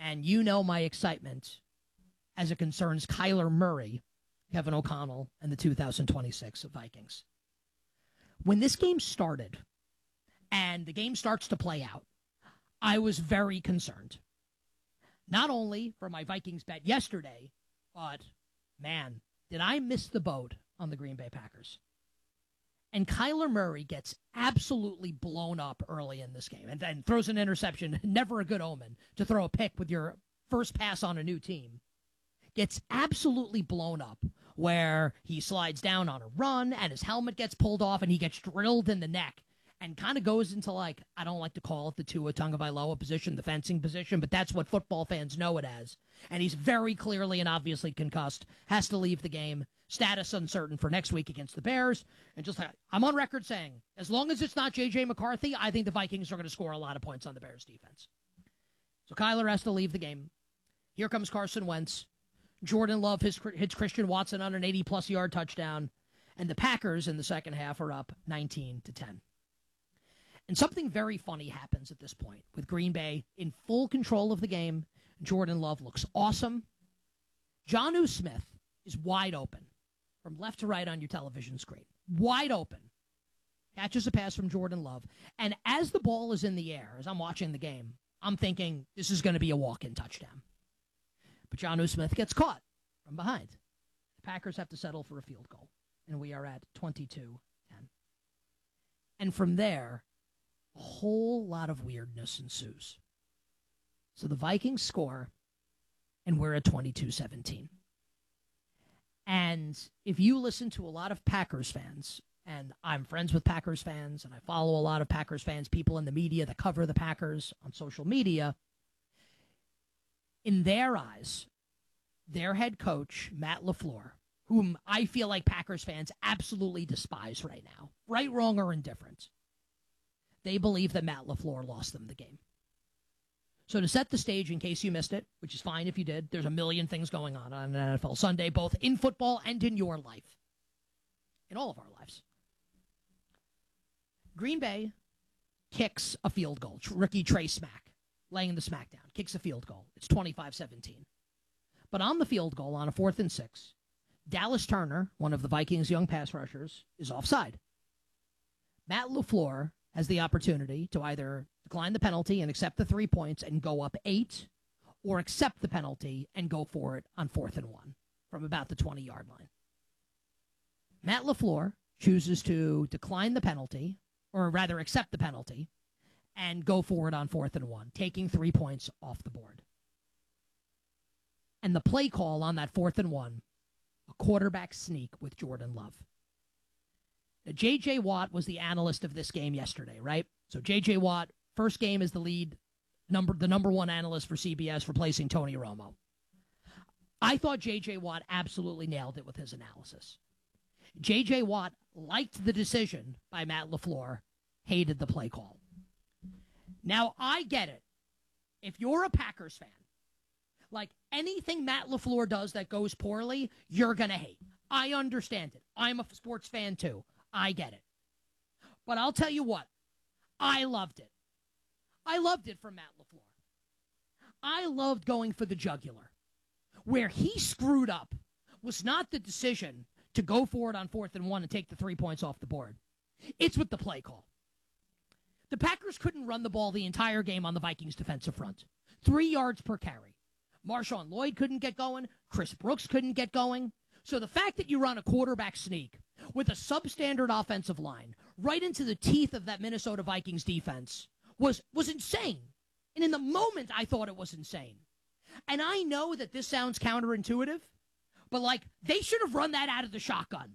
And you know my excitement as it concerns Kyler Murray, Kevin O'Connell, and the 2026 Vikings. When this game started and the game starts to play out, I was very concerned. Not only for my Vikings bet yesterday, but, man, did I miss the boat on the Green Bay Packers. And Kyler Murray gets absolutely blown up early in this game and then throws an interception. Never a good omen to throw a pick with your first pass on a new team. Gets absolutely blown up where he slides down on a run and his helmet gets pulled off and he gets drilled in the neck and kind of goes into, like, I don't like to call it the Tua Tagovailoa position, the fencing position, but that's what football fans know it as. And he's very clearly and obviously concussed, has to leave the game, status uncertain for next week against the Bears. And just like, I'm on record saying, as long as it's not J.J. McCarthy, I think the Vikings are going to score a lot of points on the Bears defense. So Kyler has to leave the game. Here comes Carson Wentz. Jordan Love hits Christian Watson on an 80-plus yard touchdown. And the Packers in the second half are up 19-10. And something very funny happens at this point with Green Bay in full control of the game. Jordan Love looks awesome. Jonnu Smith is wide open from left to right on your television screen. Wide open. Catches a pass from Jordan Love. And as the ball is in the air, as I'm watching the game, I'm thinking this is going to be a walk-in touchdown. But Jonnu Smith gets caught from behind. The Packers have to settle for a field goal. And we are at 22-10. And from there, a whole lot of weirdness ensues. So the Vikings score, and we're at 22-17. And if you listen to a lot of Packers fans, and I'm friends with Packers fans, and I follow a lot of Packers fans, people in the media that cover the Packers on social media, in their eyes, their head coach, Matt LaFleur, whom I feel like Packers fans absolutely despise right now, right, wrong, or indifferent, they believe that Matt LaFleur lost them the game. So to set the stage, in case you missed it, which is fine if you did, there's a million things going on NFL Sunday, both in football and in your life, in all of our lives. Green Bay kicks a field goal. Rookie Trey Smack, laying the smackdown, kicks a field goal. It's 25-17. But on the field goal, on a 4th and 6, Dallas Turner, one of the Vikings' young pass rushers, is offside. Matt LaFleur has the opportunity to either decline the penalty and accept the 3 points and go up 8, or accept the penalty and go for it on 4th and 1 from about the 20-yard line. Matt LaFleur chooses to decline the penalty, or rather accept the penalty, and go for it on 4th and 1, taking 3 points off the board. And the play call on that 4th and 1, a quarterback sneak with Jordan Love. Now, J.J. Watt was the analyst of this game yesterday, right? So J.J. Watt, first game as the number one analyst for CBS, replacing Tony Romo. I thought J.J. Watt absolutely nailed it with his analysis. J.J. Watt liked the decision by Matt LaFleur, hated the play call. Now, I get it. If you're a Packers fan, like anything Matt LaFleur does that goes poorly, you're going to hate. I understand it. I'm a sports fan too. I get it. But I'll tell you what. I loved it. I loved it from Matt LaFleur. I loved going for the jugular. Where he screwed up was not the decision to go for it on 4th and 1 and take the 3 points off the board. It's with the play call. The Packers couldn't run the ball the entire game on the Vikings' defensive front. 3 yards per carry. Marshawn Lloyd couldn't get going. Chris Brooks couldn't get going. So the fact that you run a quarterback sneak with a substandard offensive line right into the teeth of that Minnesota Vikings defense was insane. And in the moment, I thought it was insane. And I know that this sounds counterintuitive, but, like, they should have run that out of the shotgun.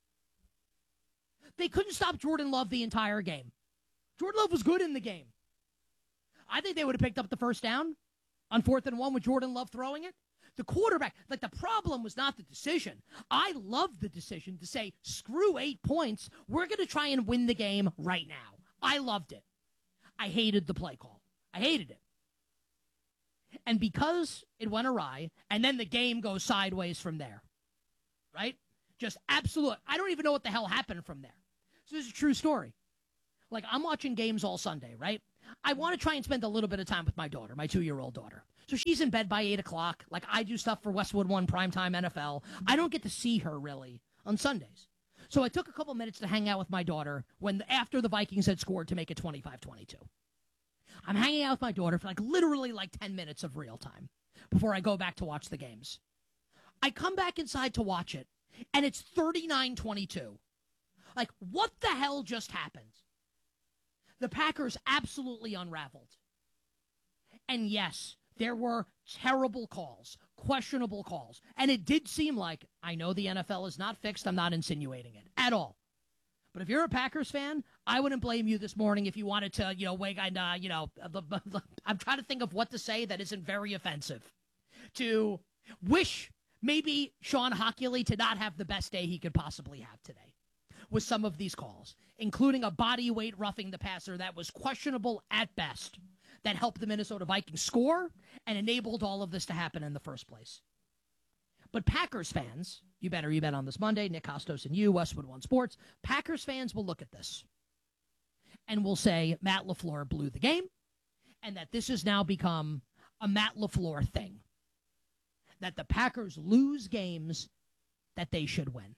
They couldn't stop Jordan Love the entire game. Jordan Love was good in the game. I think they would have picked up the first down on 4th and 1 with Jordan Love throwing it. The quarterback, like, the problem was not the decision. I loved the decision to say, screw 8 points. We're going to try and win the game right now. I loved it. I hated the play call. I hated it. And because it went awry, and then the game goes sideways from there, right? Just absolute. I don't even know what the hell happened from there. So this is a true story. Like, I'm watching games all Sunday, right? I want to try and spend a little bit of time with my daughter, my 2-year-old daughter. So she's in bed by 8 o'clock. Like, I do stuff for Westwood One Primetime NFL. I don't get to see her, really, on Sundays. So I took a couple minutes to hang out with my daughter after the Vikings had scored to make it 25-22. I'm hanging out with my daughter for literally 10 minutes of real time before I go back to watch the games. I come back inside to watch it, and it's 39-22. What the hell just happened? The Packers absolutely unraveled. And yes, there were terrible calls, questionable calls. And it did seem like, I know the NFL is not fixed. I'm not insinuating it at all. But if you're a Packers fan, I wouldn't blame you this morning if you wanted to, wake and, I'm trying to think of what to say that isn't very offensive. To wish maybe Sean Hockley to not have the best day he could possibly have today with some of these calls, including a body weight roughing the passer that was questionable at best, that helped the Minnesota Vikings score and enabled all of this to happen in the first place. But Packers fans, you bet on this Monday, Nick Kostos and you, Westwood One Sports, Packers fans will look at this and will say Matt LaFleur blew the game and that this has now become a Matt LaFleur thing, that the Packers lose games that they should win.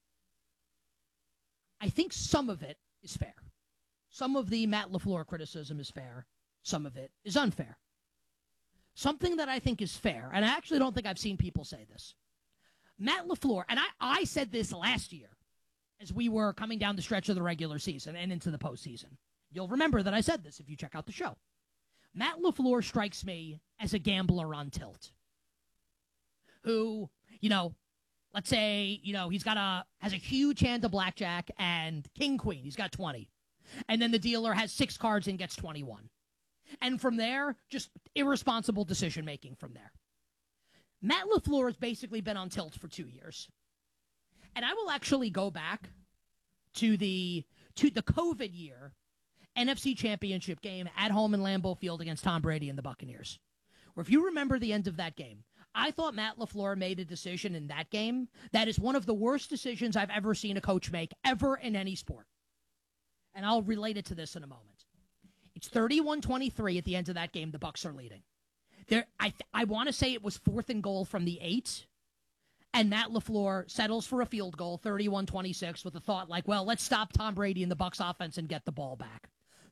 I think some of it is fair. Some of the Matt LaFleur criticism is fair. Some of it is unfair. Something that I think is fair, and I actually don't think I've seen people say this. Matt LaFleur, and I said this last year as we were coming down the stretch of the regular season and into the postseason. You'll remember that I said this if you check out the show. Matt LaFleur strikes me as a gambler on tilt who, let's say, he's has a huge hand of blackjack and king queen. He's got 20. And then the dealer has 6 cards and gets 21. And from there, just irresponsible decision making from there. Matt LaFleur has basically been on tilt for 2 years. And I will actually go back to the COVID year NFC Championship game at home in Lambeau Field against Tom Brady and the Buccaneers. Where if you remember the end of that game, I thought Matt LaFleur made a decision in that game that is one of the worst decisions I've ever seen a coach make ever in any sport. And I'll relate it to this in a moment. It's 31-23 at the end of that game. The Bucs are leading. I want to say it was 4th and goal from the 8, and Matt LaFleur settles for a field goal, 31-26, with a thought well, let's stop Tom Brady and the Bucs offense and get the ball back.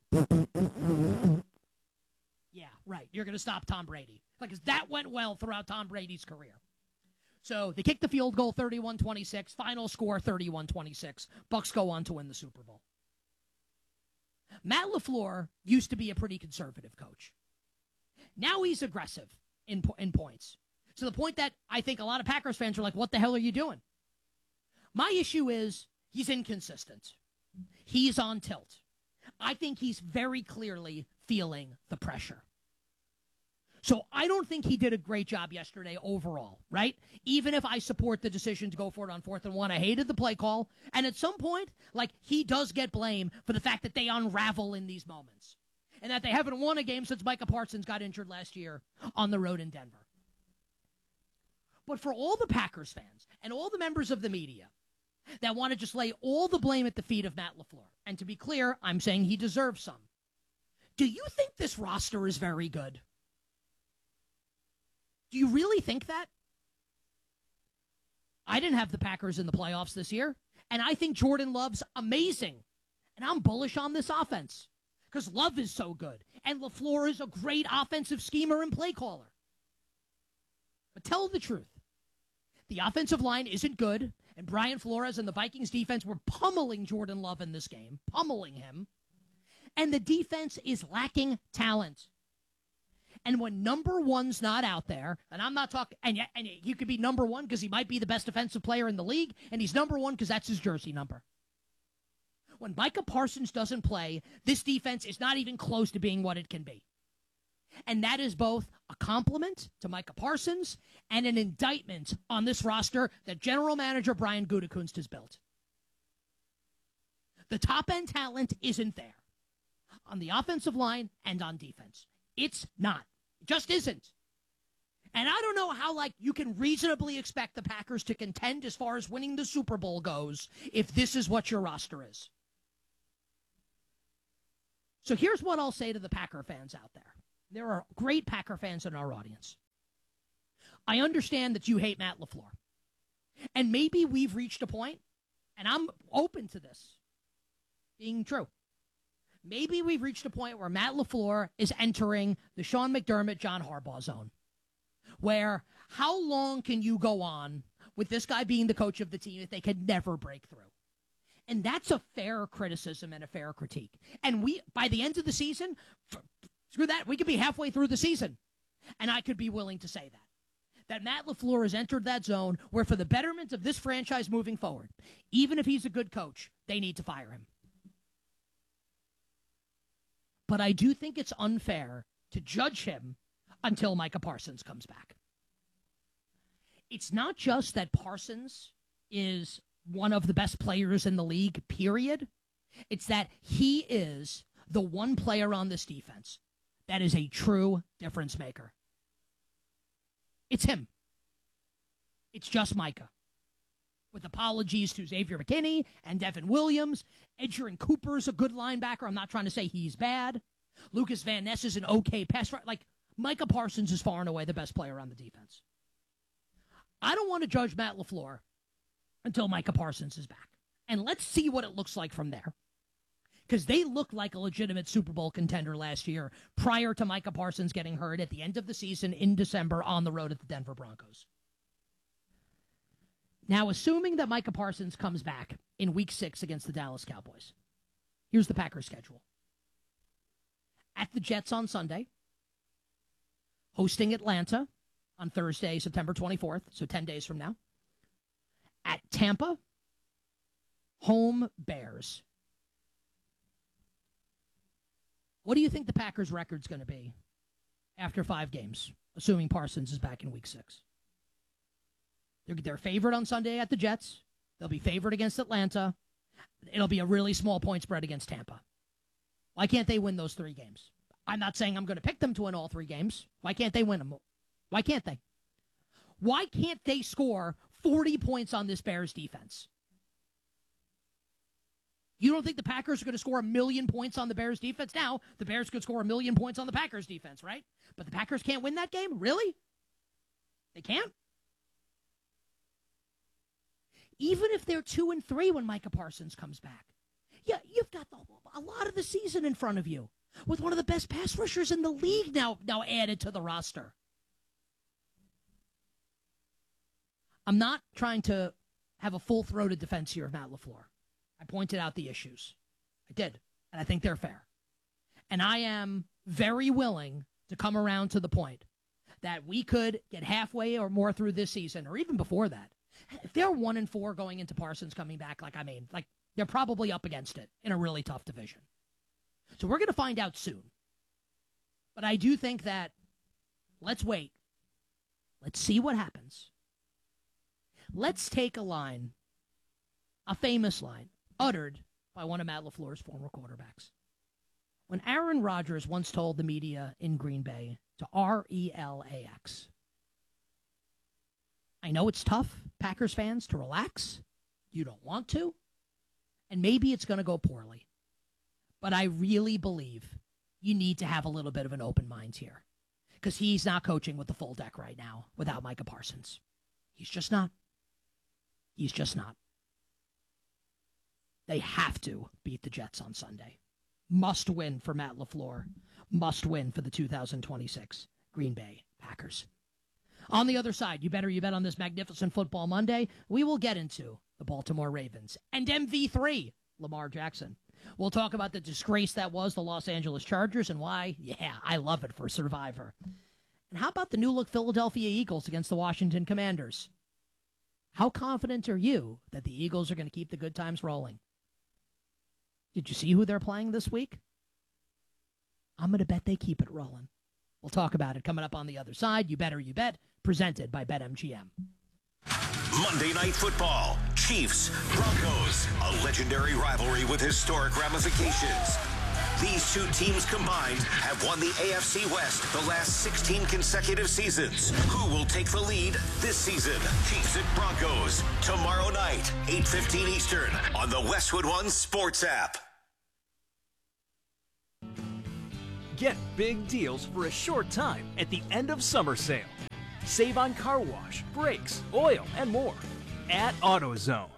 Yeah, right. You're going to stop Tom Brady. That went well throughout Tom Brady's career. So they kick the field goal, 31-26. Final score, 31-26. Bucs go on to win the Super Bowl. Matt LaFleur used to be a pretty conservative coach. Now he's aggressive in points. To the point that I think a lot of Packers fans are like, what the hell are you doing? My issue is he's inconsistent. He's on tilt. I think he's very clearly feeling the pressure. So I don't think he did a great job yesterday overall, right? Even if I support the decision to go for it on 4th and 1, I hated the play call. And at some point, he does get blame for the fact that they unravel in these moments. And that they haven't won a game since Micah Parsons got injured last year on the road in Denver. But for all the Packers fans and all the members of the media that want to just lay all the blame at the feet of Matt LaFleur, and to be clear, I'm saying he deserves some. Do you think this roster is very good? Do you really think that? I didn't have the Packers in the playoffs this year, and I think Jordan Love's amazing. And I'm bullish on this offense because Love is so good, and LaFleur is a great offensive schemer and play caller. But tell the truth. The offensive line isn't good, and Brian Flores and the Vikings defense were pummeling Jordan Love in this game, pummeling him. And the defense is lacking talent. And when number one's not out there, and I'm not talking, and he could be number one because he might be the best defensive player in the league, and he's number one because that's his jersey number. When Micah Parsons doesn't play, this defense is not even close to being what it can be. And that is both a compliment to Micah Parsons and an indictment on this roster that general manager Brian Gutekunst has built. The top-end talent isn't there on the offensive line and on defense. It's not. It just isn't. And I don't know how, you can reasonably expect the Packers to contend as far as winning the Super Bowl goes if this is what your roster is. So here's what I'll say to the Packer fans out there. There are great Packer fans in our audience. I understand that you hate Matt LaFleur. And maybe we've reached a point, and I'm open to this being true. Maybe we've reached a point where Matt LaFleur is entering the Sean McDermott, John Harbaugh zone, where how long can you go on with this guy being the coach of the team if they could never break through? And that's a fair criticism and a fair critique. And we, by the end of the season, screw that, we could be halfway through the season, and I could be willing to say that Matt LaFleur has entered that zone where for the betterment of this franchise moving forward, even if he's a good coach, they need to fire him. But I do think it's unfair to judge him until Micah Parsons comes back. It's not just that Parsons is one of the best players in the league, period. It's that he is the one player on this defense that is a true difference maker. It's him. It's just Micah. With apologies to Xavier McKinney and Devin Williams. Edgerrin Cooper's a good linebacker. I'm not trying to say he's bad. Lucas Van Ness is an okay pass rusher. Like, Micah Parsons is far and away the best player on the defense. I don't want to judge Matt LaFleur until Micah Parsons is back. And let's see what it looks like from there. Because they looked like a legitimate Super Bowl contender last year prior to Micah Parsons getting hurt at the end of the season in December on the road at the Denver Broncos. Now, assuming that Micah Parsons comes back in Week 6 against the Dallas Cowboys, here's the Packers' schedule. At the Jets on Sunday, hosting Atlanta on Thursday, September 24th, so 10 days from now. At Tampa, home Bears. What do you think the Packers' record's going to be after 5 games, assuming Parsons is back in Week 6? They're favored on Sunday at the Jets. They'll be favored against Atlanta. It'll be a really small point spread against Tampa. Why can't they win those 3 games? I'm not saying I'm going to pick them to win all 3 games. Why can't they win them? Why can't they? Why can't they score 40 points on this Bears defense? You don't think the Packers are going to score 1,000,000 points on the Bears defense? Now, the Bears could score 1,000,000 points on the Packers defense, right? But the Packers can't win that game? Really? They can't? Even if they're 2-3 when Micah Parsons comes back. Yeah, you've got a lot of the season in front of you with one of the best pass rushers in the league now added to the roster. I'm not trying to have a full-throated defense here of Matt LaFleur. I pointed out the issues. I did, and I think they're fair. And I am very willing to come around to the point that we could get halfway or more through this season, or even before that. If they're 1-4 going into Parsons coming back, they're probably up against it in a really tough division. So we're going to find out soon. But I do think that let's wait. Let's see what happens. Let's take a famous line, uttered by one of Matt LaFleur's former quarterbacks. When Aaron Rodgers once told the media in Green Bay to RELAX. I know it's tough, Packers fans, to relax. You don't want to. And maybe it's going to go poorly. But I really believe you need to have a little bit of an open mind here. Because he's not coaching with the full deck right now without Micah Parsons. He's just not. He's just not. They have to beat the Jets on Sunday. Must win for Matt LaFleur. Must win for the 2026 Green Bay Packers. On the other side, you bet on this magnificent football Monday, we will get into the Baltimore Ravens and MV3, Lamar Jackson. We'll talk about the disgrace that was the Los Angeles Chargers and why, I love it for Survivor. And how about the new-look Philadelphia Eagles against the Washington Commanders? How confident are you that the Eagles are going to keep the good times rolling? Did you see who they're playing this week? I'm going to bet they keep it rolling. We'll talk about it coming up on the other side. You bet, presented by BetMGM. Monday Night Football, Chiefs, Broncos, a legendary rivalry with historic ramifications. These 2 teams combined have won the AFC West the last 16 consecutive seasons. Who will take the lead this season? Chiefs at Broncos, tomorrow night, 8:15 Eastern, on the Westwood One Sports app. Get big deals for a short time at the end of summer sale. Save on car wash, brakes, oil, and more at AutoZone.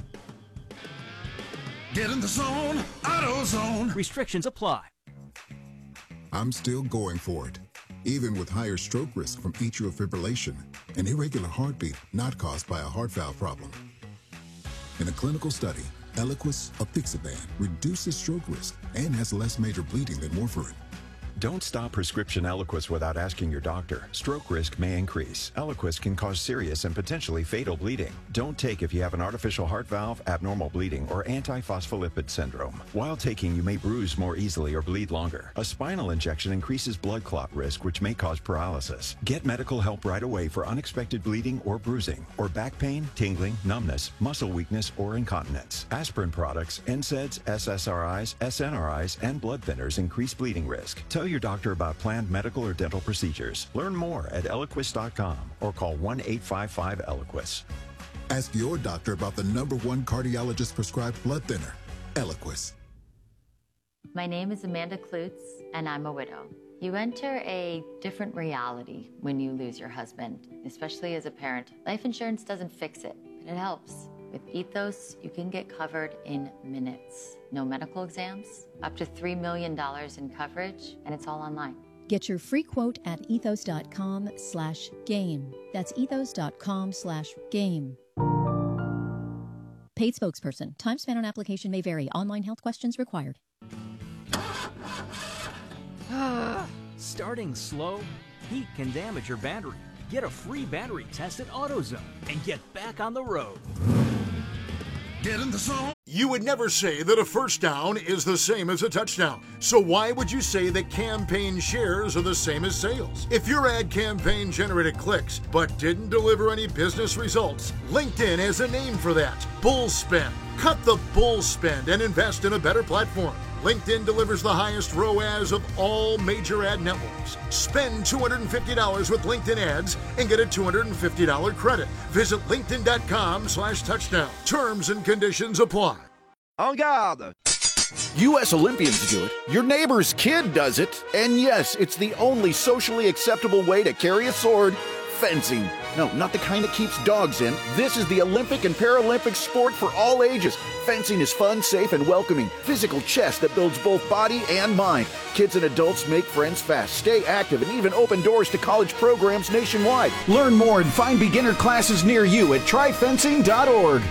Get in the zone, AutoZone. Restrictions apply. I'm still going for it, even with higher stroke risk from atrial fibrillation, an irregular heartbeat not caused by a heart valve problem. In a clinical study, Eliquis apixaban reduces stroke risk and has less major bleeding than warfarin. Don't stop prescription Eliquis without asking your doctor. Stroke risk may increase. Eliquis can cause serious and potentially fatal bleeding. Don't take if you have an artificial heart valve, abnormal bleeding, or antiphospholipid syndrome. While taking, you may bruise more easily or bleed longer. A spinal injection increases blood clot risk, which may cause paralysis. Get medical help right away for unexpected bleeding or bruising, or back pain, tingling, numbness, muscle weakness, or incontinence. Aspirin products, NSAIDs, SSRIs, SNRIs, and blood thinners increase bleeding risk. Tell your doctor about planned medical or dental procedures. Learn more at Eliquis.com or call 1-855-ELIQUIS. Ask your doctor about the #1 cardiologist prescribed blood thinner, Eliquis. My name is Amanda Klutz, and I'm a widow. You enter a different reality when you lose your husband, especially as a parent. Life insurance doesn't fix it, but it helps. With Ethos, you can get covered in minutes. No medical exams, up to $3 million in coverage, and it's all online. Get your free quote at ethos.com/game. That's ethos.com/game. Paid spokesperson. Time spent on application may vary. Online health questions required. Starting slow? Heat can damage your battery. Get a free battery test at AutoZone and get back on the road. Get in the zone. You would never say that a first down is the same as a touchdown. So why would you say that campaign shares are the same as sales? If your ad campaign generated clicks but didn't deliver any business results, LinkedIn has a name for that. Bull spend. Cut the bull spend and invest in a better platform. LinkedIn delivers the highest ROAS of all major ad networks. Spend $250 with LinkedIn ads and get a $250 credit. Visit linkedin.com/touchdown. Terms and conditions apply. En garde! U.S. Olympians do it. Your neighbor's kid does it. And yes, it's the only socially acceptable way to carry a sword. Fencing. No, not the kind that keeps dogs in. This is the Olympic and Paralympic sport for all ages. Fencing is fun, safe, and welcoming. Physical chess that builds both body and mind. Kids and adults make friends fast, stay active, and even open doors to college programs nationwide. Learn more and find beginner classes near you at tryfencing.org.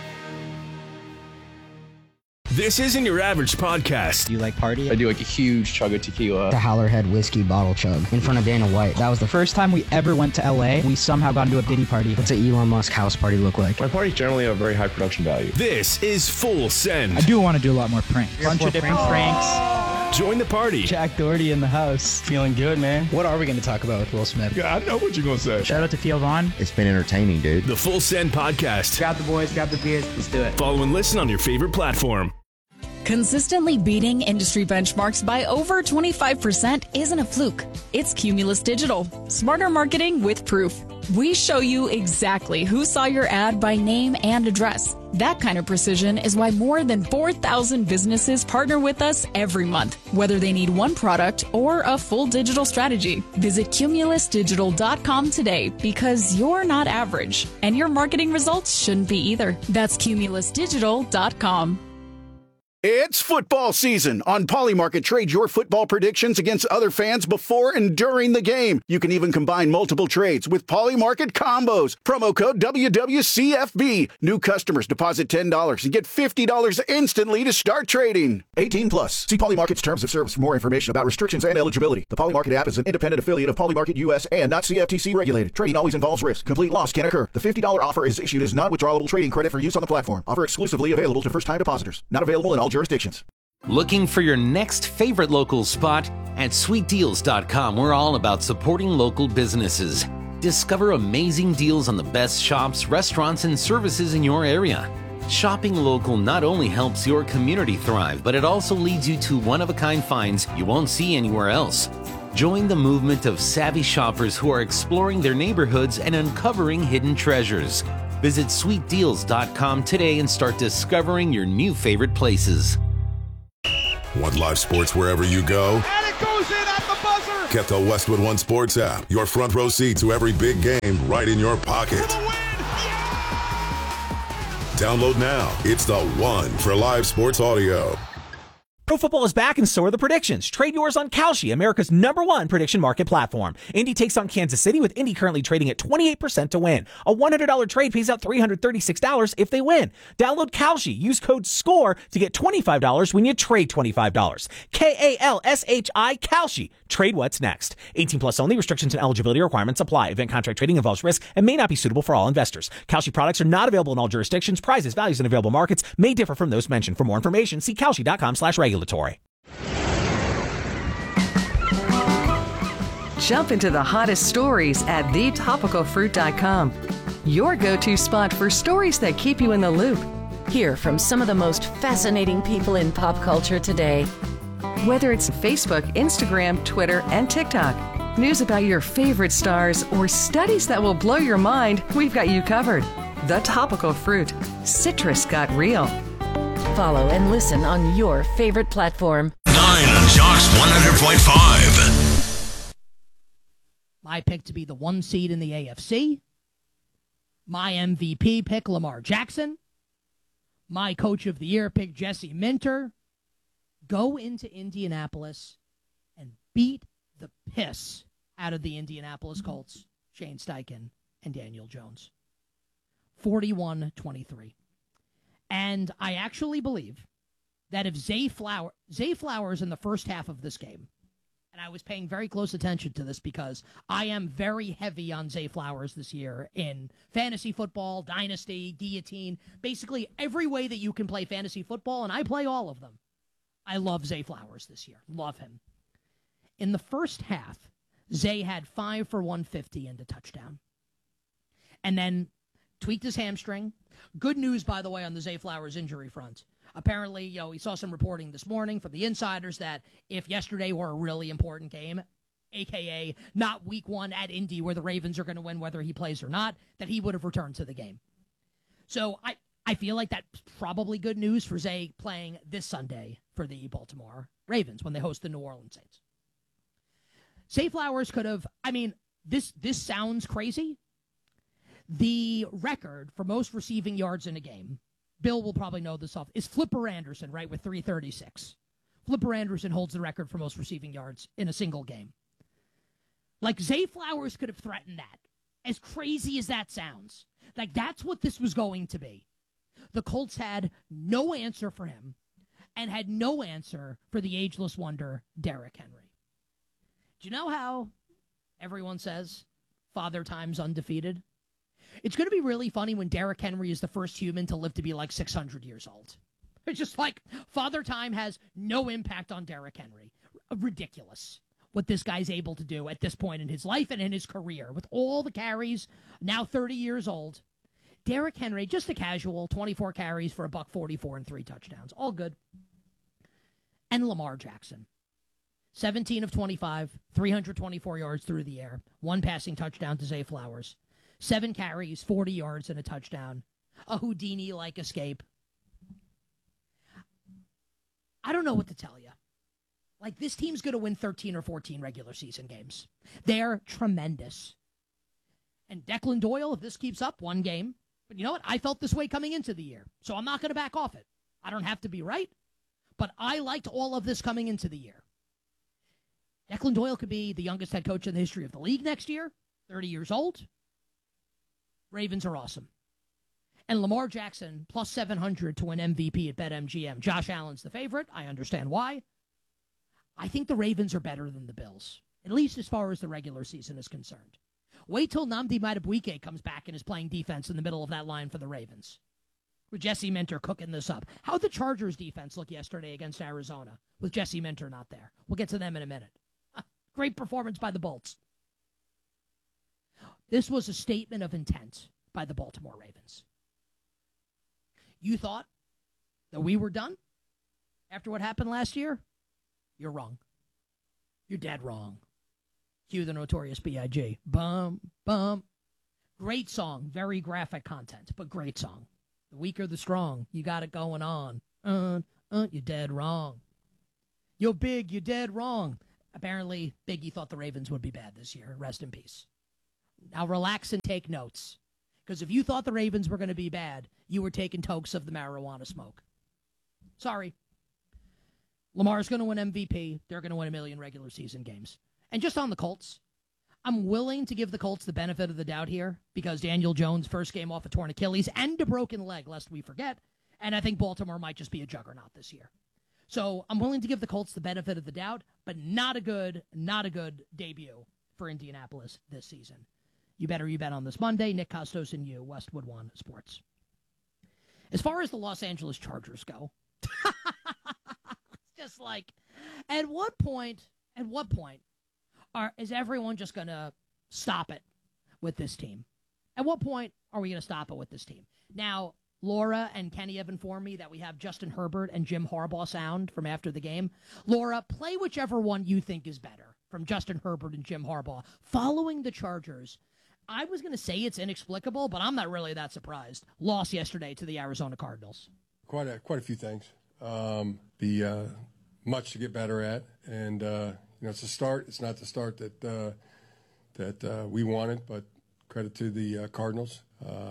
This isn't your average podcast. Do you like party? I do like a huge chug of tequila. The Howlerhead whiskey bottle chug in front of Dana White. That was the first time we ever went to LA. We somehow got into a Diddy party. What's an Elon Musk house party look like? My parties generally have very high production value. This is Full Send. I do want to do a lot more pranks. Bunch of different pranks. Join the party. Jack Doherty in the house. Feeling good, man. What are we going to talk about with Will Smith? Yeah, I know what you're going to say. Shout out to Theo Vaughn. It's been entertaining, dude. The Full Send podcast. Grab the boys, grab the beers. Let's do it. Follow and listen on your favorite platform. Consistently beating industry benchmarks by over 25% isn't a fluke. It's Cumulus Digital. Smarter marketing with proof. We show you exactly who saw your ad by name and address. That kind of precision is why more than 4,000 businesses partner with us every month, whether they need one product or a full digital strategy. Visit cumulusdigital.com today because you're not average, and your marketing results shouldn't be either. That's cumulusdigital.com. It's football season. On Polymarket, trade your football predictions against other fans before and during the game. You can even combine multiple trades with Polymarket combos. Promo code WWCFB. New customers deposit $10 and get $50 instantly to start trading. 18 plus. See Polymarket's terms of service for more information about restrictions and eligibility. The Polymarket app is an independent affiliate of Polymarket US and not CFTC regulated. Trading always involves risk. Complete loss can occur. The $50 offer is issued as non-withdrawable trading credit for use on the platform. Offer exclusively available to first-time depositors. Not available in all jurisdictions. Looking for your next favorite local spot? At sweetdeals.com, we're all about supporting local businesses. Discover amazing deals on the best shops, restaurants, and services in your area. Shopping local not only helps your community thrive, but it also leads you to one-of-a-kind finds you won't see anywhere else. Join the movement of savvy shoppers who are exploring their neighborhoods and uncovering hidden treasures. Visit sweetdeals.com today and start discovering your new favorite places. Want live sports wherever you go? And it goes in at the Get the Westwood One Sports app, your front row seat to every big game right in your pocket. Download now. It's the one for live sports audio. Pro football is back and so are the predictions. Trade yours on Kalshi, America's #1 prediction market platform. Indy takes on Kansas City with Indy currently trading at 28% to win. A $100 trade pays out $336 if they win. Download Kalshi. Use code SCORE to get $25 when you trade $25. Kalshi, Kalshi. Trade what's next. 18 plus only. Restrictions and eligibility requirements apply. Event contract trading involves risk and may not be suitable for all investors. Kalshi products are not available in all jurisdictions. Prices, values, and available markets may differ from those mentioned. For more information, see kalshi.com/regulatory. Jump into the hottest stories at thetopicalfruit.com. Your go-to spot for stories that keep you in the loop. Hear from some of the most fascinating people in pop culture today. Whether it's Facebook, Instagram, Twitter, and TikTok, news about your favorite stars, or studies that will blow your mind, we've got you covered. The Topical Fruit. Citrus got real. Follow and listen on your favorite platform. 9 on Jocks 100.5. My pick to be the 1 seed in the AFC. My MVP pick, Lamar Jackson. My coach of the year pick, Jesse Minter. Go into Indianapolis and beat the piss out of the Indianapolis Colts, Shane Steichen and Daniel Jones. 41-23. And I actually believe that if Zay Flowers in the first half of this game, and I was paying very close attention to this because I am very heavy on Zay Flowers this year in fantasy football, dynasty, guillotine, basically every way that you can play fantasy football, and I play all of them. I love Zay Flowers this year. Love him. In the first half, Zay had 5 for 150 and a touchdown. And then tweaked his hamstring. Good news, by the way, on the Zay Flowers injury front. Apparently, we saw some reporting this morning from the insiders that if yesterday were a really important game, a.k.a. not week 1 at Indy where the Ravens are going to win whether he plays or not, that he would have returned to the game. So I feel like that's probably good news for Zay playing this Sunday for the Baltimore Ravens when they host the New Orleans Saints. Zay Flowers could have, this sounds crazy. The record for most receiving yards in a game, Bill will probably know this off, is Flipper Anderson, right, with 336. Flipper Anderson holds the record for most receiving yards in a single game. Like, Zay Flowers could have threatened that. As crazy as that sounds. Like, that's what this was going to be. The Colts had no answer for him and had no answer for the ageless wonder, Derrick Henry. Do you know how everyone says Father Time's undefeated? It's going to be really funny when Derrick Henry is the first human to live to be like 600 years old. It's just like Father Time has no impact on Derrick Henry. Ridiculous what this guy's able to do at this point in his life and in his career. With all the carries, now 30 years old. Derrick Henry, just a casual, 24 carries for $144 and 3 touchdowns. All good. And Lamar Jackson. 17 of 25, 324 yards through the air. 1 passing touchdown to Zay Flowers. 7 carries, 40 yards, and a touchdown. A Houdini-like escape. I don't know what to tell you. Like, this team's going to win 13 or 14 regular season games. They're tremendous. And Declan Doyle, if this keeps up, 1 game. But you know what? I felt this way coming into the year, so I'm not going to back off it. I don't have to be right, but I liked all of this coming into the year. Declan Doyle could be the youngest head coach in the history of the league next year, 30 years old. Ravens are awesome. And Lamar Jackson, plus 700 to win MVP at BetMGM. Josh Allen's the favorite. I understand why. I think the Ravens are better than the Bills, at least as far as the regular season is concerned. Wait till Nnamdi Madubuike comes back and is playing defense in the middle of that line for the Ravens. With Jesse Minter cooking this up. How'd the Chargers defense look yesterday against Arizona with Jesse Minter not there? We'll get to them in a minute. Great performance by the Bolts. This was a statement of intent by the Baltimore Ravens. You thought that we were done after what happened last year? You're wrong. You're dead wrong. Cue the Notorious B.I.G. Bum, bum. Great song. Very graphic content, but great song. The weak or the strong. You got it going on. You're dead wrong. You're big. You're dead wrong. Apparently, Biggie thought the Ravens would be bad this year. Rest in peace. Now relax and take notes. Because if you thought the Ravens were going to be bad, you were taking tokes of the marijuana smoke. Sorry. Lamar's going to win MVP. They're going to win 1 million regular season games. And just on the Colts, I'm willing to give the Colts the benefit of the doubt here because Daniel Jones' first game off a torn Achilles and a broken leg, lest we forget. And I think Baltimore might just be a juggernaut this year. So I'm willing to give the Colts the benefit of the doubt, but not a good debut for Indianapolis this season. You bet on this Monday. Nick Costos and you, Westwood One Sports. As far as the Los Angeles Chargers go, it's just like, at what point is everyone just going to stop it with this team? At what point are we going to stop it with this team? Now, Laura and Kenny have informed me that we have Justin Herbert and Jim Harbaugh sound from after the game. Laura, play whichever one you think is better from Justin Herbert and Jim Harbaugh. Following the Chargers, I was going to say it's inexplicable, but I'm not really that surprised. Lost yesterday to the Arizona Cardinals. Quite a few things. Much to get better at, and it's a start. It's not the start that we wanted, but credit to the Cardinals,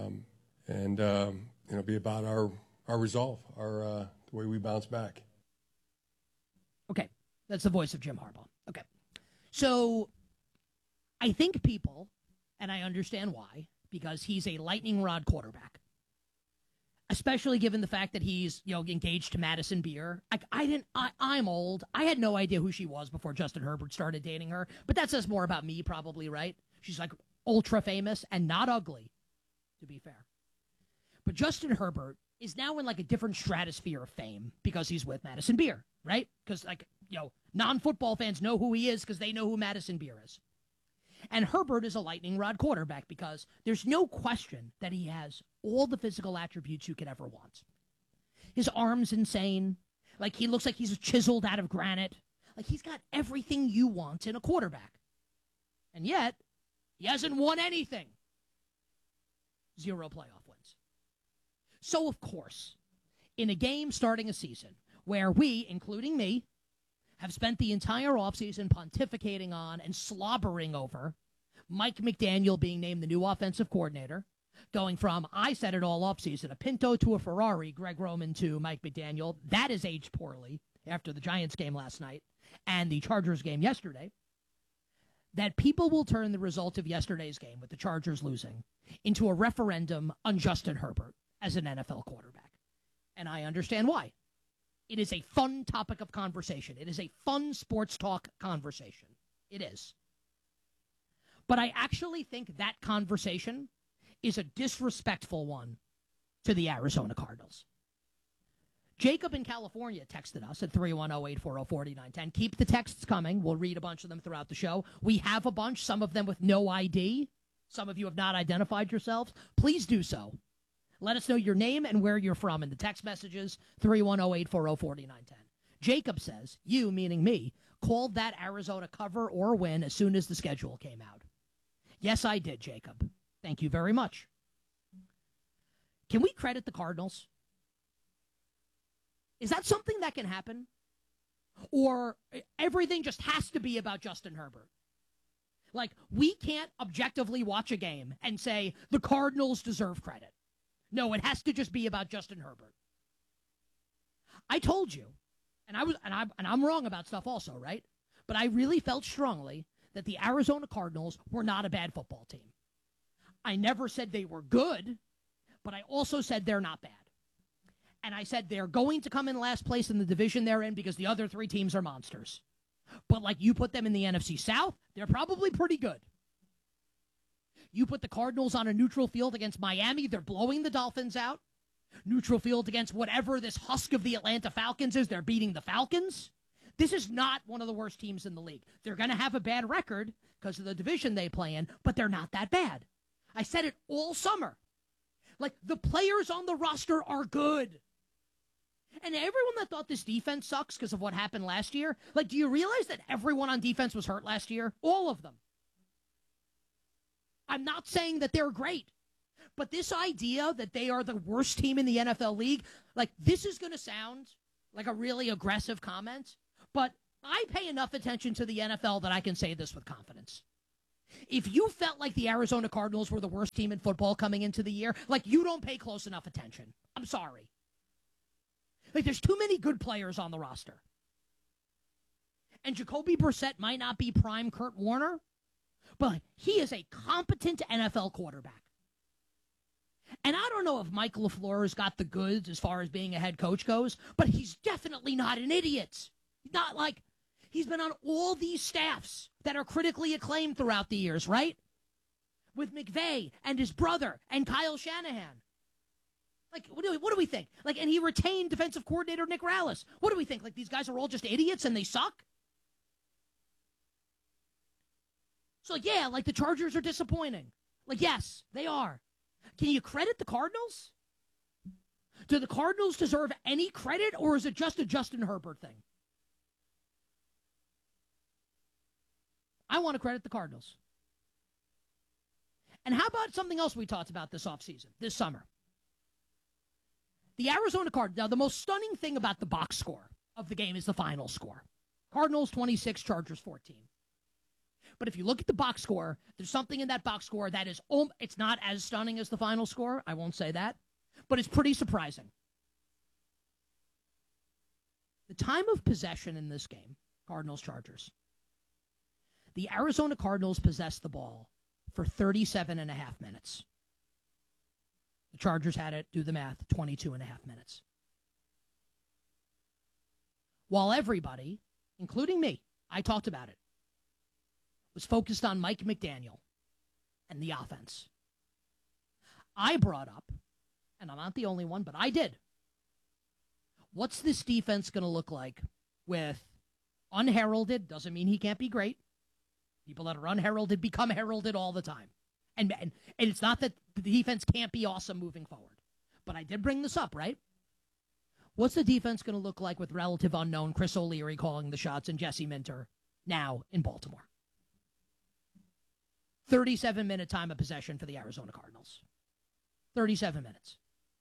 be about our resolve, the way we bounce back. Okay, that's the voice of Jim Harbaugh. Okay, so I think people, and I understand why, because he's a lightning rod quarterback, especially given the fact that he's engaged to Madison Beer. I'm old. I had no idea who she was before Justin Herbert started dating her, but that says more about me, probably, right? She's like ultra famous and not ugly, to be fair. But Justin Herbert is now in like a different stratosphere of fame because he's with Madison Beer, right? Because non-football fans know who he is because they know who Madison Beer is. And Herbert is a lightning rod quarterback because there's no question that he has all the physical attributes you could ever want. His arm's insane. Like, he looks like he's chiseled out of granite. Like, he's got everything you want in a quarterback. And yet, he hasn't won anything. 0 playoff wins. So, of course, in a game starting a season where we, including me, have spent the entire offseason pontificating on and slobbering over Mike McDaniel being named the new offensive coordinator, going from, I said it all offseason, a Pinto to a Ferrari, Greg Roman to Mike McDaniel. That has aged poorly after the Giants game last night and the Chargers game yesterday. That people will turn the result of yesterday's game with the Chargers losing into a referendum on Justin Herbert as an NFL quarterback. And I understand why. It is a fun topic of conversation. It is a fun sports talk conversation. It is. But I actually think that conversation is a disrespectful one to the Arizona Cardinals. Jacob in California texted us at 310-840-4910. Keep the texts coming. We'll read a bunch of them throughout the show. We have a bunch, some of them with no ID. Some of you have not identified yourselves. Please do so. Let us know your name and where you're from in the text messages, 310-840-4910. Jacob says, you, meaning me, called that Arizona cover or win as soon as the schedule came out. Yes, I did, Jacob. Thank you very much. Can we credit the Cardinals? Is that something that can happen? Or everything just has to be about Justin Herbert? Like, we can't objectively watch a game and say the Cardinals deserve credit. No, it has to just be about Justin Herbert. I told you, and I'm wrong about stuff also, right? But I really felt strongly that the Arizona Cardinals were not a bad football team. I never said they were good, but I also said they're not bad. And I said they're going to come in last place in the division they're in because the other three teams are monsters. But like you put them in the NFC South, they're probably pretty good. You put the Cardinals on a neutral field against Miami, they're blowing the Dolphins out. Neutral field against whatever this husk of the Atlanta Falcons is, they're beating the Falcons. This is not one of the worst teams in the league. They're going to have a bad record because of the division they play in, but they're not that bad. I said it all summer. Like, the players on the roster are good. And everyone that thought this defense sucks because of what happened last year, like, do you realize that everyone on defense was hurt last year? All of them. I'm not saying that they're great, but this idea that they are the worst team in the NFL league, like, this is going to sound like a really aggressive comment, but I pay enough attention to the NFL that I can say this with confidence. If you felt like the Arizona Cardinals were the worst team in football coming into the year, like, you don't pay close enough attention. I'm sorry. Like, there's too many good players on the roster. And Jacoby Brissett might not be prime Kurt Warner, but he is a competent NFL quarterback. And I don't know if Mike LaFleur has got the goods as far as being a head coach goes, but he's definitely not an idiot. Not like he's been on all these staffs that are critically acclaimed throughout the years, right? With McVay and his brother and Kyle Shanahan. Like, what do we think? Like, and he retained defensive coordinator Nick Rallis. What do we think? Like, these guys are all just idiots and they suck? So, yeah, like, the Chargers are disappointing. Like, yes, they are. Can you credit the Cardinals? Do the Cardinals deserve any credit, or is it just a Justin Herbert thing? I want to credit the Cardinals. And how about something else we talked about this offseason, this summer? The Arizona Cardinals. Now, the most stunning thing about the box score of the game is the final score. Cardinals 26, Chargers 14. But if you look at the box score, there's something in that box score that is, it's not as stunning as the final score. I won't say that. But it's pretty surprising. The time of possession in this game, Cardinals-Chargers, the Arizona Cardinals possessed the ball for 37 and a half minutes. The Chargers had it, do the math, 22 and a half minutes. While everybody, including me, I talked about it, was focused on Mike McDaniel and the offense. I brought up, and I'm not the only one, but I did, what's this defense going to look like with unheralded? Doesn't mean he can't be great. People that are unheralded become heralded all the time. And it's not that the defense can't be awesome moving forward. But I did bring this up, right? What's the defense going to look like with relative unknown Chris O'Leary calling the shots and Jesse Minter now in Baltimore? 37-minute time of possession for the Arizona Cardinals. 37 minutes.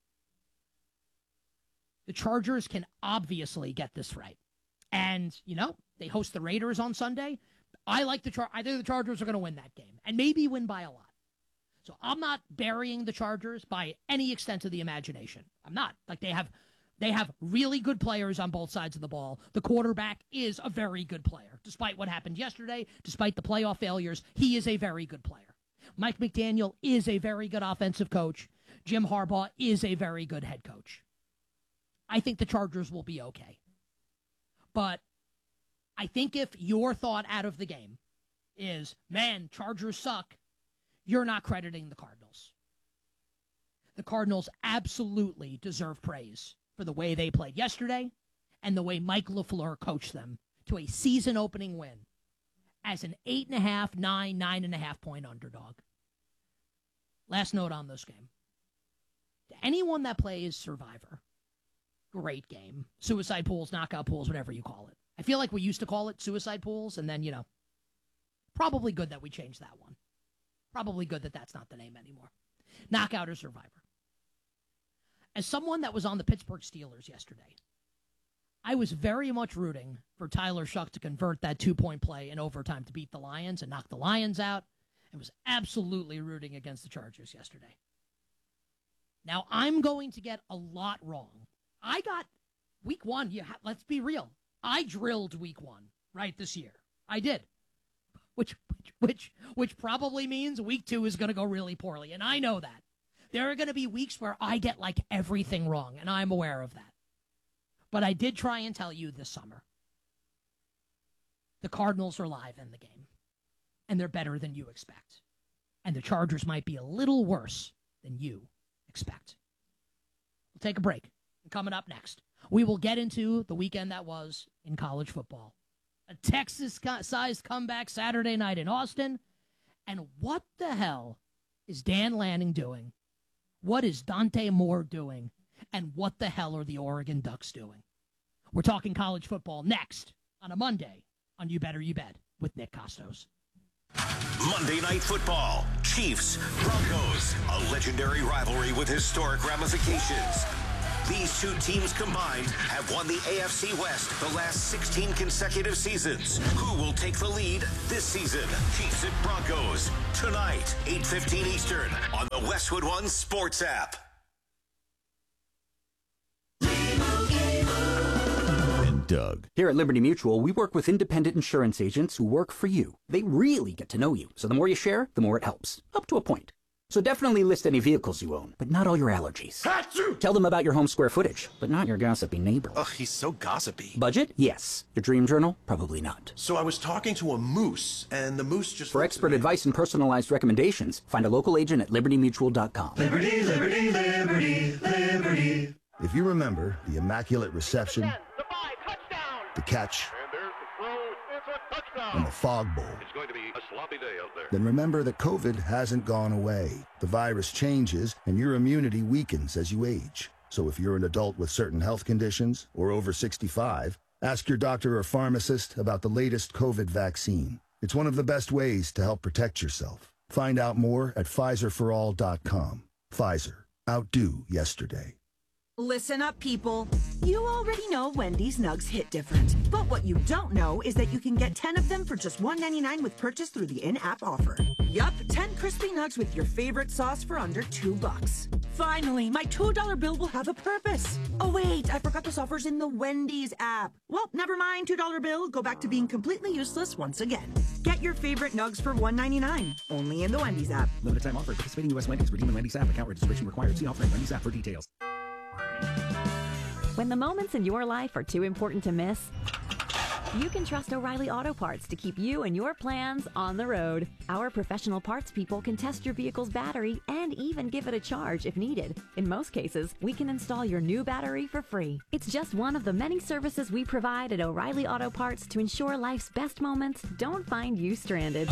The Chargers can obviously get this right. And, they host the Raiders on Sunday. I think the Chargers are going to win that game, and maybe win by a lot. So I'm not burying the Chargers by any extent of the imagination. I'm not. Like, they have really good players on both sides of the ball. The quarterback is a very good player. Despite what happened yesterday, despite the playoff failures, he is a very good player. Mike McDaniel is a very good offensive coach. Jim Harbaugh is a very good head coach. I think the Chargers will be okay. But I think if your thought out of the game is, man, Chargers suck, you're not crediting the Cardinals. The Cardinals absolutely deserve praise for the way they played yesterday and the way Mike LaFleur coached them to a season-opening win as an 8.5, 9.5 point underdog. Last note on this game. To anyone that plays Survivor, great game. Suicide pools, knockout pools, whatever you call it. I feel like we used to call it suicide pools, and then, probably good that we changed that one. Probably good that that's not the name anymore. Knockout or Survivor. As someone that was on the Pittsburgh Steelers yesterday, I was very much rooting for Tyler Shuck to convert that 2-point play in overtime to beat the Lions and knock the Lions out, and was absolutely rooting against the Chargers yesterday. Now, I'm going to get a lot wrong. I got week one. Let's be real. I drilled week one, right, this year. I did. Which probably means week two is going to go really poorly, and I know that. There are going to be weeks where I get, everything wrong, and I'm aware of that. But I did try and tell you this summer, the Cardinals are live in the game, and they're better than you expect. And the Chargers might be a little worse than you expect. We'll take a break. And coming up next, we will get into the weekend that was in college football. A Texas-sized comeback Saturday night in Austin. And what the hell is Dan Lanning doing? What is Dante Moore doing? And what the hell are the Oregon Ducks doing? We're talking college football next on a Monday on You Better You Bet with Nick Costos. Monday Night Football, Chiefs, Broncos, a legendary rivalry with historic ramifications. These two teams combined have won the AFC West the last 16 consecutive seasons. Who will take the lead this season? Chiefs at Broncos, tonight, 8:15 Eastern, on the Westwood One Sports app. Doug. Here at Liberty Mutual, we work with independent insurance agents who work for you. They really get to know you, so the more you share, the more it helps. Up to a point. So definitely list any vehicles you own, but not all your allergies. Achoo! Tell them about your home square footage, but not your gossipy neighbor. Ugh, he's so gossipy. Budget? Yes. Your dream journal? Probably not. So I was talking to a moose, and the moose just... For expert advice and personalized recommendations, find a local agent at libertymutual.com. Liberty, liberty, liberty, liberty. If you remember the Immaculate Reception, the catch, and the Fog Bowl, It's going to be a sloppy day out there. then remember that COVID hasn't gone away. The virus changes, and your immunity weakens as you age. So if you're an adult with certain health conditions or over 65, ask your doctor or pharmacist about the latest COVID vaccine. It's one of the best ways to help protect yourself. Find out more at PfizerForAll.com. Pfizer. Outdo yesterday. Listen up, people. You already know Wendy's nugs hit different. But what you don't know is that you can get 10 of them for just $1.99 with purchase through the in-app offer. Yup, 10 crispy nugs with your favorite sauce for under $2. Finally, my $2 bill will have a purpose. Oh wait, I forgot this offer's in the Wendy's app. Well, never mind, $2 bill. Go back to being completely useless once again. Get your favorite nugs for $1.99. Only in the Wendy's app. Limited time offer. Participating U.S. Wendy's. Redeem the Wendy's app. Account registration required. See offer in Wendy's app for details. When the moments in your life are too important to miss, you can trust O'Reilly Auto Parts to keep you and your plans on the road. Our professional parts people can test your vehicle's battery and even give it a charge if needed. In most cases, we can install your new battery for free. It's just one of the many services we provide at O'Reilly Auto Parts to ensure life's best moments don't find you stranded.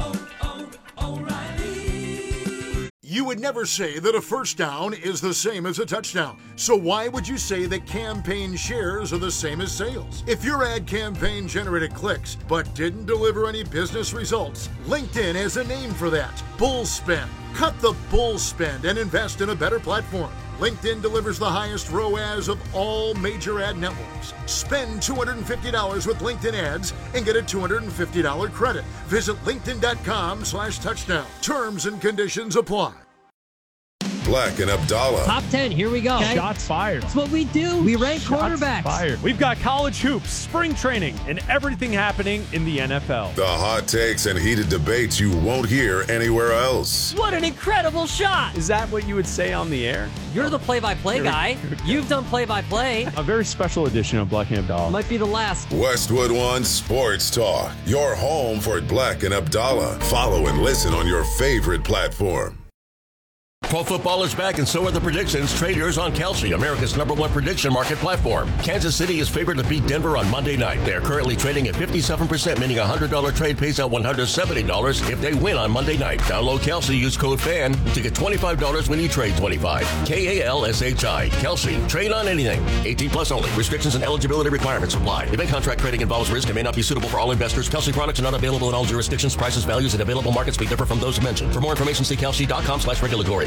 O'Reilly. You would never say that a first down is the same as a touchdown. So why would you say that campaign shares are the same as sales? If your ad campaign generated clicks but didn't deliver any business results, LinkedIn has a name for that. Bull spend. Cut the bull spend and invest in a better platform. LinkedIn delivers the highest ROAS of all major ad networks. Spend $250 with LinkedIn ads and get a $250 credit. Visit linkedin.com/touchdown. Terms and conditions apply. Black and Abdallah. Top 10, here we go. Okay? Shots fired. That's what we do. We rank quarterbacks. Fired. We've got college hoops, spring training, and everything happening in the NFL. The hot takes and heated debates you won't hear anywhere else. What an incredible shot. Is that what you would say on the air? You're the play-by-play guy. You've done play-by-play. A very special edition of Black and Abdallah. Might be the last. Westwood One Sports Talk. Your home for Black and Abdallah. Follow and listen on your favorite platform. Pro football is back, and so are the predictions. Trade yours on Kalshi, America's #1 prediction market platform. Kansas City is favored to beat Denver on Monday night. They are currently trading at 57%, meaning a $100 trade pays out $170 if they win on Monday night. Download Kalshi, use code FAN to get $25 when you trade $25. KALSHI. Kalshi. Trade on anything. 18 plus only. Restrictions and eligibility requirements apply. Event contract trading involves risk and may not be suitable for all investors. Kalshi products are not available in all jurisdictions. Prices, values, and available markets may differ from those mentioned. For more information, see kalshi.com/regulatory.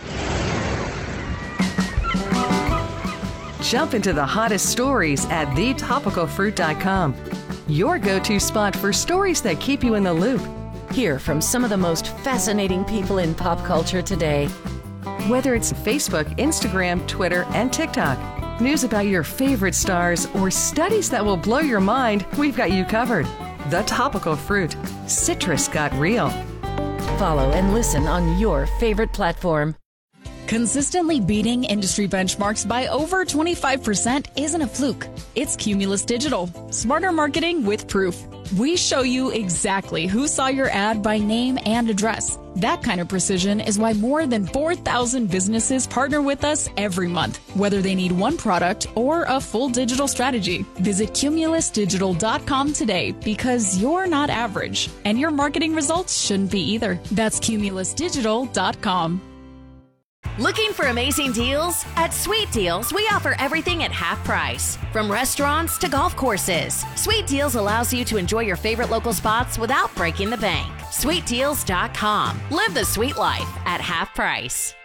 Jump into the hottest stories at thetopicalfruit.com. Your go-to spot for stories that keep you in the loop. Hear from some of the most fascinating people in pop culture today. Whether it's Facebook, Instagram, Twitter, and TikTok, news about your favorite stars, or studies that will blow your mind, we've got you covered. The Topical Fruit. Citrus got real. Follow and listen on your favorite platform. Consistently beating industry benchmarks by over 25% isn't a fluke. It's Cumulus Digital. Smarter marketing with proof. We show you exactly who saw your ad by name and address. That kind of precision is why more than 4,000 businesses partner with us every month, whether they need one product or a full digital strategy. Visit cumulusdigital.com today because you're not average, and your marketing results shouldn't be either. That's cumulusdigital.com. Looking for amazing deals? At Sweet Deals, we offer everything at half price, from restaurants to golf courses. Sweet Deals allows you to enjoy your favorite local spots without breaking the bank. SweetDeals.com. Live the sweet life at half price.